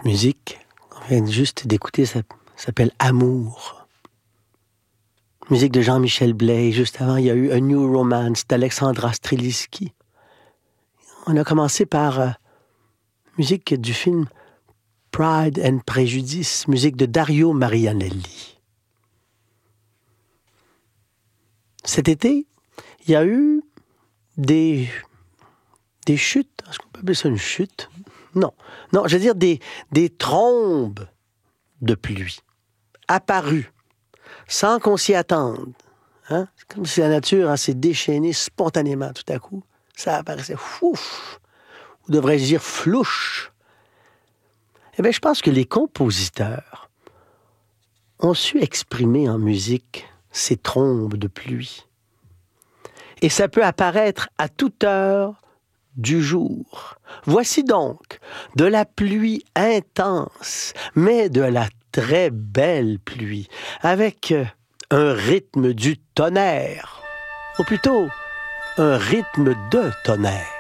Musique, on vient juste d'écouter, ça s'appelle Amour. Musique de Jean-Michel Blay. Juste avant, il y a eu A New Romance d'Alexandra Strelitzky. On a commencé par musique du film Pride and Prejudice, musique de Dario Marianelli. Cet été, il y a eu des chutes. Est-ce qu'on peut appeler ça une chute? Non, je veux dire des trombes de pluie apparues sans qu'on s'y attende. Hein? C'est comme si la nature s'est déchaînée spontanément tout à coup. Ça apparaissait fouf, ou devrais-je dire flouche. Eh bien, je pense que les compositeurs ont su exprimer en musique ces trombes de pluie. Et ça peut apparaître à toute heure du jour. Voici donc de la pluie intense, mais de la très belle pluie, avec un rythme du tonnerre, ou plutôt un rythme de tonnerre.